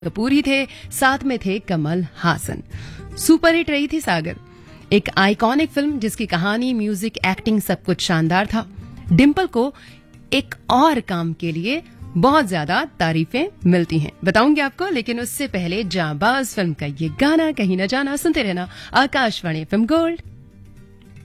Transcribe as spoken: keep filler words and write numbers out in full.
कपूर ही थे, साथ में थे कमल हासन। सुपर हिट रही थी सागर, एक आइकॉनिक फिल्म जिसकी कहानी, म्यूजिक, एक्टिंग सब कुछ शानदार था। डिम्पल को एक और काम के लिए बहुत ज्यादा तारीफें मिलती हैं, बताऊंगी आपको, लेकिन उससे पहले जाबाज फिल्म का ये गाना कहीं न जाना सुनते रहना। Akashvani FM gold